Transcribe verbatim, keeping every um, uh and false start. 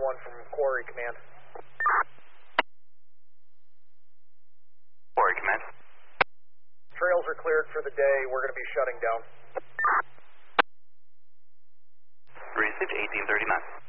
one from Quarry Command. Quarry Command. Trails are cleared for the day. We're going to be shutting down. Received eighteen thirty-nine.